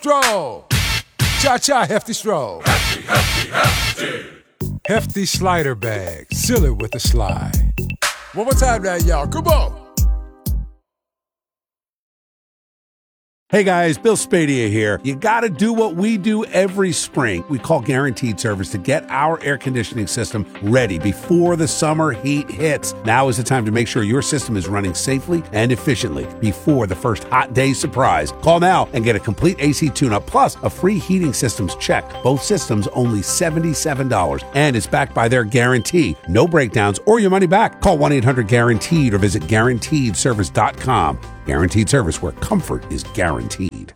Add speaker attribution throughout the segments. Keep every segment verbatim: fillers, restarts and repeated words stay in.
Speaker 1: stroll. Cha-cha, hefty stroll.
Speaker 2: Hefty, hefty, hefty.
Speaker 1: Hefty slider bag. Seal it with a slide. One more time now, y'all. Come on.
Speaker 3: Hey guys, Bill Spadia here. You gotta do what we do every spring. We call Guaranteed Service to get our air conditioning system ready before the summer heat hits. Now is the time to make sure your system is running safely and efficiently before the first hot day surprise. Call now and get a complete A C tune-up plus a free heating systems check. Both systems only seventy-seven dollars, and it's backed by their guarantee. No breakdowns or your money back. Call one eight hundred guaranteed or visit guaranteed service dot com. Guaranteed Service, where comfort is guaranteed.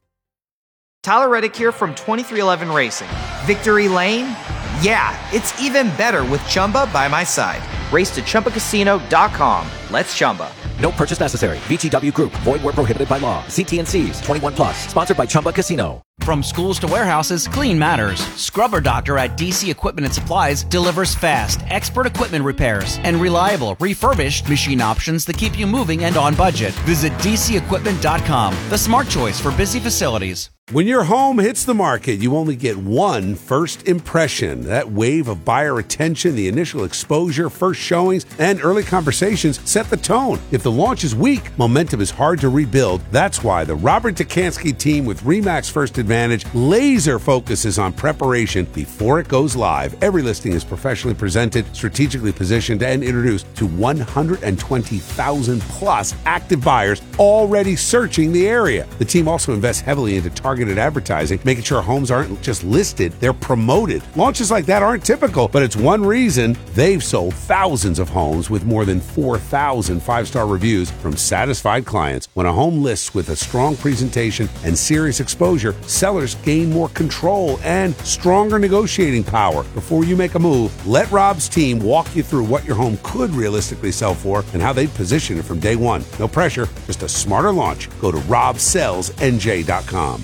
Speaker 4: Tyler Reddick here from twenty-three eleven Racing. Victory Lane? Yeah, it's even better with Chumba by my side. Race to Chumba Casino dot com. Let's Chumba.
Speaker 5: No purchase necessary. V G W Group. Void where prohibited by law. See T and C's. twenty-one plus. Sponsored by Chumba Casino.
Speaker 6: From schools to warehouses, clean matters. Scrubber Doctor at D C Equipment and Supplies delivers fast, expert equipment repairs and reliable, refurbished machine options that keep you moving and on budget. Visit D C equipment dot com, the smart choice for busy facilities.
Speaker 3: When your home hits the market, you only get one first impression. That wave of buyer attention, the initial exposure, first showings, and early conversations set the tone. If the launch is weak, momentum is hard to rebuild. That's why the Robert Dekanski team with RE/MAX First Advantage laser focuses on preparation before it goes live. Every listing is professionally presented, strategically positioned, and introduced to one hundred twenty thousand plus active buyers already searching the area. The team also invests heavily into targeted advertising, making sure homes aren't just listed, they're promoted. Launches like that aren't typical, but it's one reason they've sold thousands of homes with more than four thousand five-star reviews from satisfied clients. When a home lists with a strong presentation and serious exposure, sellers gain more control and stronger negotiating power. Before you make a move, let Rob's team walk you through what your home could realistically sell for and how they position it from day one. No pressure, just a smarter launch. Go to rob sells N J dot com.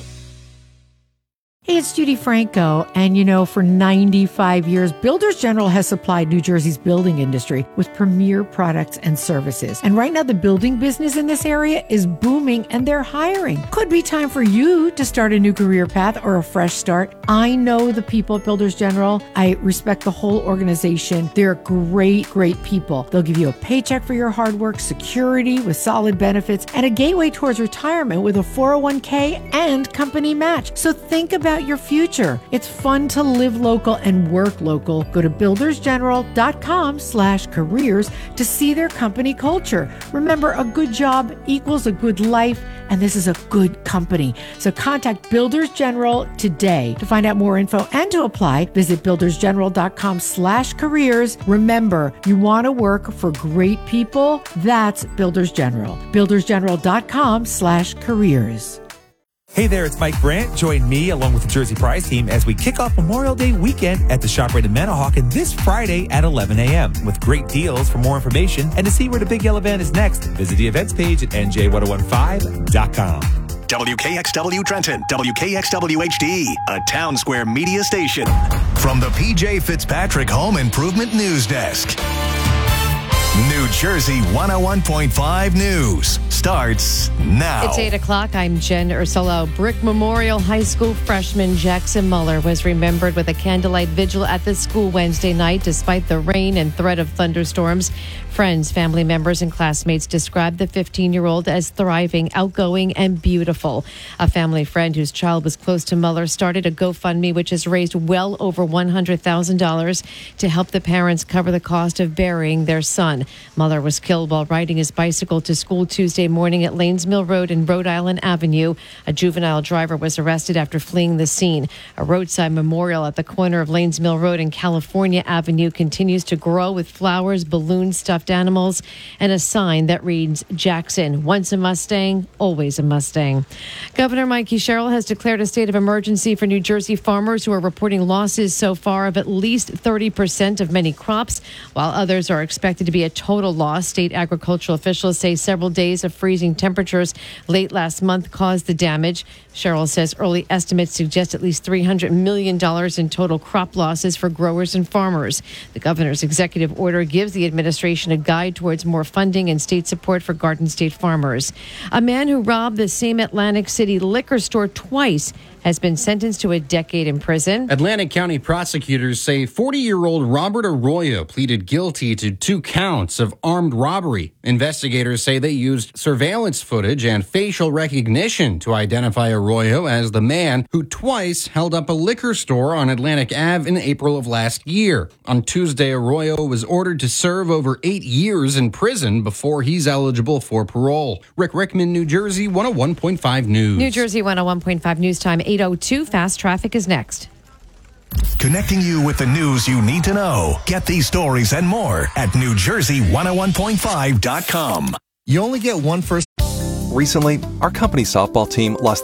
Speaker 7: Hey, it's Judy Franco, and you know, for ninety-five years, Builders General has supplied New Jersey's building industry with premier products and services. And right now, the building business in this area is booming, and they're hiring. Could be time for you to start a new career path or a fresh start. I know the people at Builders General. I respect the whole organization. They're great, great people. They'll give you a paycheck for your hard work, security with solid benefits, and a gateway towards retirement with a four oh one k and company match. So think about your future. It's fun to live local and work local. Go to builders general dot com slash careers to see their company culture. Remember, a good job equals a good life, and this is a good company. So contact Builders General today. To find out more info and to apply, visit builders general dot com slash careers. Remember, you want to work for great people? That's Builders General. builders general dot com slash careers.
Speaker 8: Hey there, it's Mike Brandt. Join me along with the Jersey Prize team as we kick off Memorial Day weekend at the ShopRite in Manahawkin this Friday at eleven a.m. with great deals. For more information and to see where the Big Yellow Van is next, visit the events page at N J ten fifteen dot com.
Speaker 9: W K X W Trenton, W K X W H D, a Town Square media station. From the P J Fitzpatrick Home Improvement News Desk. New Jersey one oh one point five News starts now.
Speaker 10: It's eight o'clock. I'm Jen Ursulo. Brick Memorial High School freshman Jackson Muller was remembered with a candlelight vigil at the school Wednesday night despite the rain and threat of thunderstorms. Friends, family members, and classmates described the fifteen-year-old as thriving, outgoing, and beautiful. A family friend whose child was close to Muller started a GoFundMe, which has raised well over one hundred thousand dollars to help the parents cover the cost of burying their son. Muller was killed while riding his bicycle to school Tuesday morning at Lanes Mill Road and Rhode Island Avenue. A juvenile driver was arrested after fleeing the scene. A roadside memorial at the corner of Lanes Mill Road and California Avenue continues to grow with flowers, balloons, stuffed animals, and a sign that reads, Jackson, once a Mustang, always a Mustang. Governor Mikey Sherrill has declared a state of emergency for New Jersey farmers who are reporting losses so far of at least thirty percent of many crops, while others are expected to be at total loss. State agricultural officials say several days of freezing temperatures late last month caused the damage. Cheryl says early estimates suggest at least three hundred million dollars in total crop losses for growers and farmers. The governor's executive order gives the administration a guide towards more funding and state support for Garden State farmers. A man who robbed the same Atlantic City liquor store twice has been sentenced to a decade in prison.
Speaker 11: Atlantic County prosecutors say forty-year-old Robert Arroyo pleaded guilty to two counts of armed robbery. Investigators say they used surveillance footage and facial recognition to identify Arroyo as the man who twice held up a liquor store on Atlantic Avenue in April of last year. On Tuesday, Arroyo was ordered to serve over eight years in prison before he's eligible for parole. Rick Rickman, New Jersey, one oh one point five News.
Speaker 10: New Jersey one oh one point five News Time, eight oh two. Fast Traffic is next.
Speaker 9: Connecting you with the news you need to know. Get these stories and more at New Jersey one oh one point five dot com.
Speaker 12: You only get one first.
Speaker 13: Recently, our company softball team lost